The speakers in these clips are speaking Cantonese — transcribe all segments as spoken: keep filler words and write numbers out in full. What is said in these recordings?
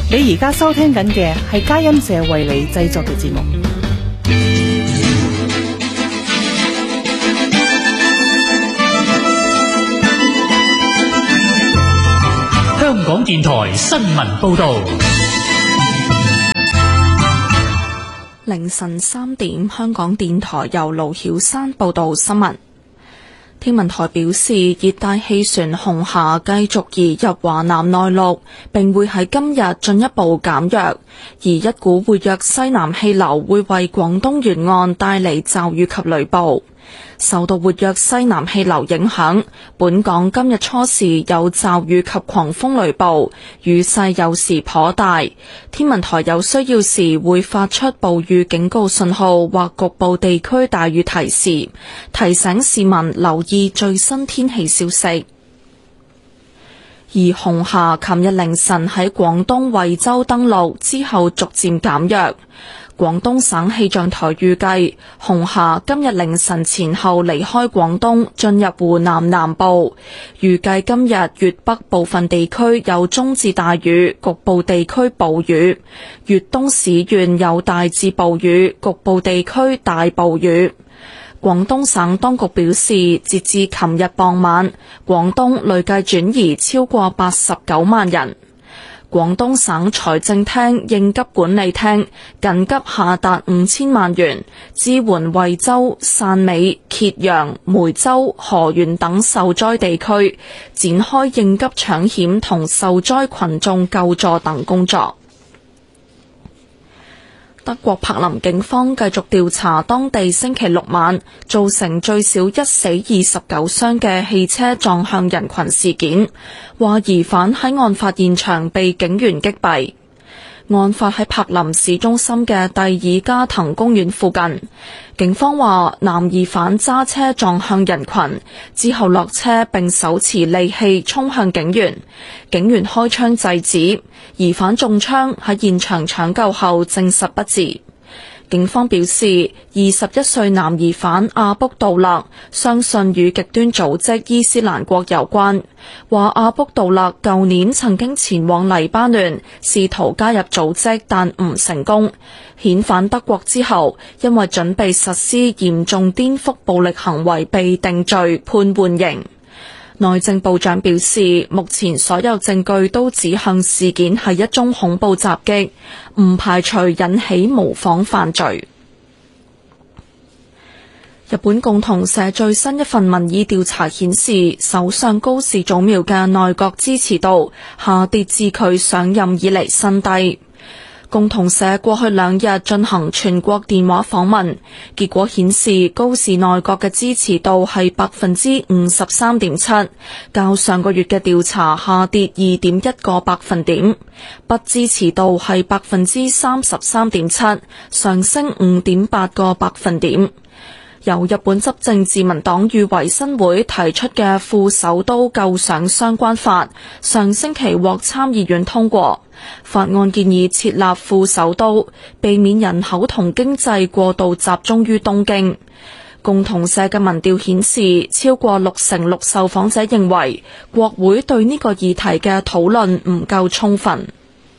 你而家收聽緊嘅係佳音社為你製作嘅節目。 香港電台新聞報道。 凌晨三點，香港電台由盧曉山報道新聞。天文台表示，熱帶氣旋紅霞繼續移入華南內陸，並會喺今日進一步減弱，而一股活躍西南氣流會為廣東沿岸帶嚟驟雨及雷暴。受到活躍西南氣流影響，本港今日初時有驟雨及狂風雷暴，雨勢有時頗大。天文台有需要時會發出暴雨警告信號或局部地區大雨提示，提醒市民留意最新天氣消息。而紅霞琴日凌晨喺廣東惠州登陸之後逐漸減弱。廣東省氣象台預計，紅霞今日凌晨前後離開廣東，進入湖南南部。預計今日粵北部分地區有中至大雨，局部地區暴雨；粵東市縣有大至暴雨，局部地區大暴雨。廣東省當局表示，截至琴日傍晚，廣東累計轉移超過八十九萬人。廣東省財政廳應急管理廳緊急下達五千萬元支援惠州、汕尾、揭陽、梅州、河源等受災地區，展開應急搶險同受災群眾救助等工作。德國柏林警方繼續調查當地星期六晚造成最少一死二十九傷嘅汽車撞向人群事件，話疑犯喺案發現場被警員擊斃。案發喺柏林市中心嘅蒂爾加滕公園附近，警方話男疑犯揸車撞向人群之後落車並手持利器衝向警員，警員開槍制止，疑犯中槍喺現場搶救後證實不治。警方表示，二十一歲男疑犯阿卜杜勒相信與極端組織伊斯蘭國有關，話阿卜杜勒舊年曾經前往黎巴嫩試圖加入組織，但唔成功。遣返德國之後，因為準備實施嚴重顛覆暴力行為被定罪判緩刑。內政部長表示，目前所有證據都指向事件係一宗恐怖襲擊，唔排除引起模仿犯罪。日本共同社最新一份民意調查顯示，首相高市早苗嘅內閣支持度下跌至佢上任以嚟新低。共同社過去兩日進行全國電話訪問，結果顯示高市內閣嘅支持度係百分之五十三點七，較上個月嘅調查下跌二點一個百分點。不支持度係百分之三十三點七，上升五點八個百分點。由日本執政自民黨與維新會提出嘅副首都構想相關法，上星期獲參議院通過。法案建議設立副首都，避免人口同經濟過度集中於東京。共同社嘅民調顯示，超過六成六受訪者認為國會對呢個議題嘅討論唔夠充分。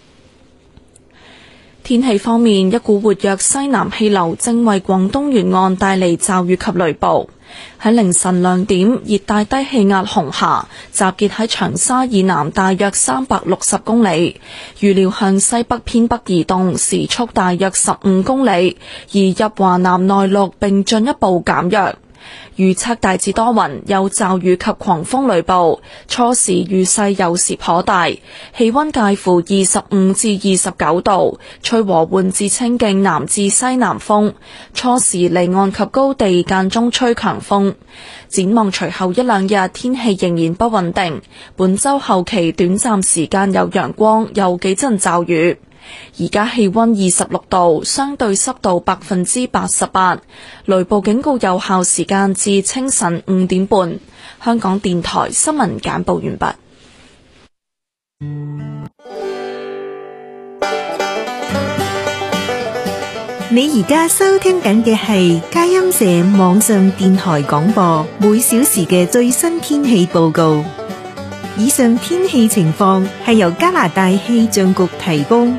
天氣方面，一股活躍西南氣流正為廣東沿岸帶嚟驟雨及雷暴。喺凌晨兩點，熱帶低氣壓紅霞集結喺長沙以南大約三百六十公里，預料向西北偏北移動，時速大約十五公里，移入華南內陸並進一步減弱。預測大致多雲，有驟雨及狂風雷暴，初時雨勢有時頗大，氣溫介乎二十五至二十九度，吹和緩至清勁南至西南風，初時離岸及高地間中吹強風。展望隨後一兩日天氣仍然不穩定，本週後期短暫時間有陽光，有幾陣驟雨。而家氣溫二十六度，相對濕度百分之八十八，雷暴警告有效時間至清晨五點半。香港電台新聞簡報完畢。 你而家收聽緊嘅係佳音社網上電台廣播，每小時嘅最新天氣報告。 以上天氣情況係由加拿大氣象局提供。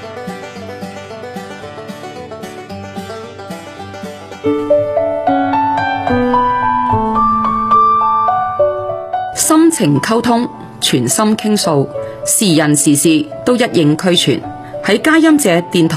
心情溝通，全心傾訴，時人時事都一應俱全。喺佳音者電台